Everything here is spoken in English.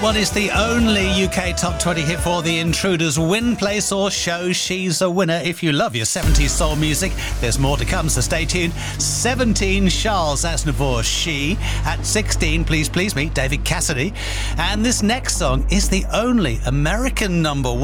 What is the only UK Top 20 hit for The Intruders? Win, place or show, she's a winner. If you love your 70s soul music, there's more to come, so stay tuned. 17, Charles Aznavour, She. At 16, Please Please Me, David Cassidy. And this next song is the only American number 1.